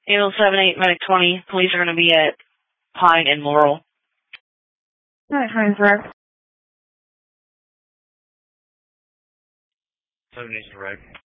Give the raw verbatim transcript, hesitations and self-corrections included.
Eagle seven eight, Medic twenty. Police are going to be at Pine and Laurel. Medic twenty, correct. seven eight, right.